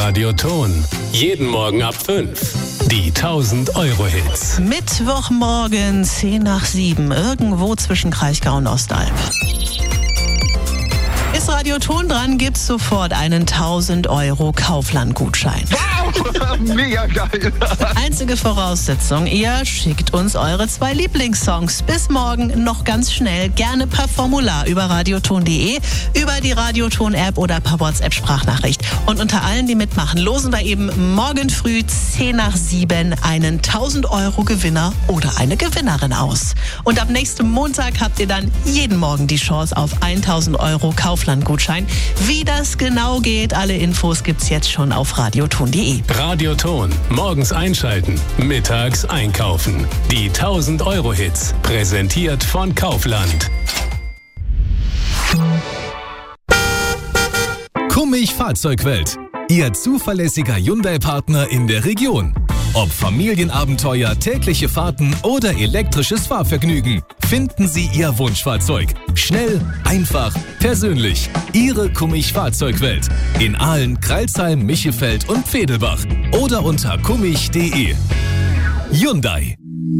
Radioton. Jeden Morgen ab 5. Die 1000-Euro-Hits. Mittwochmorgen, 6:10, irgendwo zwischen Kraichgau und Ostalb. Ist Radioton dran, gibt's sofort einen 1000-Euro-Kaufland-Gutschein. Wow, mega geil. Einzige Voraussetzung, ihr schickt uns eure 2 Lieblingssongs. Bis morgen noch ganz schnell, gerne per Formular über radioton.de, über die Radioton-App oder per WhatsApp-Sprachnachricht. Und unter allen, die mitmachen, losen wir eben morgen früh 6:10 einen 1000-Euro-Gewinner oder eine Gewinnerin aus. Und ab nächstem Montag habt ihr dann jeden Morgen die Chance auf 1000 Euro Kaufland-Gutschein. Wie das genau geht, alle Infos gibt's jetzt schon auf radioton.de. Radioton. Morgens einschalten, mittags einkaufen. Die 1000-Euro-Hits. Präsentiert von Kaufland. Kummig Fahrzeugwelt. Ihr zuverlässiger Hyundai-Partner in der Region. Ob Familienabenteuer, tägliche Fahrten oder elektrisches Fahrvergnügen, finden Sie Ihr Wunschfahrzeug. Schnell, einfach, persönlich. Ihre Kummig Fahrzeugwelt. In Aalen, Crailsheim, Michefeld und Pfedelbach. Oder unter kummig.de. Hyundai.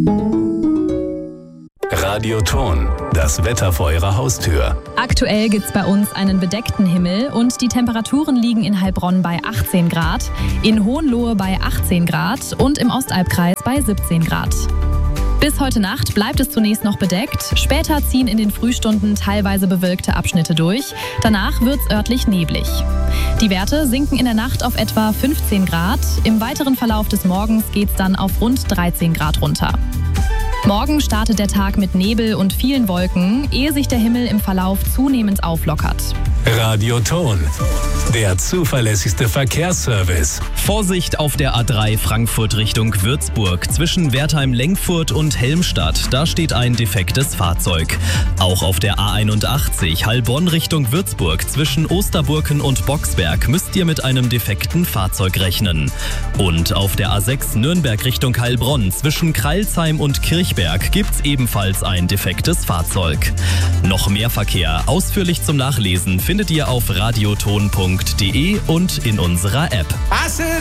Radioton. Das Wetter vor Ihrer Haustür. Aktuell gibt's bei uns einen bedeckten Himmel und die Temperaturen liegen in Heilbronn bei 18 Grad, in Hohenlohe bei 18 Grad und im Ostalbkreis bei 17 Grad. Bis heute Nacht bleibt es zunächst noch bedeckt. Später ziehen in den Frühstunden teilweise bewölkte Abschnitte durch. Danach wird's örtlich neblig. Die Werte sinken in der Nacht auf etwa 15 Grad. Im weiteren Verlauf des Morgens geht's dann auf rund 13 Grad runter. Morgen startet der Tag mit Nebel und vielen Wolken, ehe sich der Himmel im Verlauf zunehmend auflockert. Radioton. Der zuverlässigste Verkehrsservice. Vorsicht auf der A3 Frankfurt Richtung Würzburg. Zwischen Wertheim-Lengfurt und Helmstadt. Da steht ein defektes Fahrzeug. Auch auf der A81 Heilbronn Richtung Würzburg. Zwischen Osterburken und Boxberg müsst ihr mit einem defekten Fahrzeug rechnen. Und auf der A6 Nürnberg Richtung Heilbronn. Zwischen Crailsheim und Kirchberg gibt's ebenfalls ein defektes Fahrzeug. Noch mehr Verkehr ausführlich zum Nachlesen findet ihr auf radioton.de und in unserer App.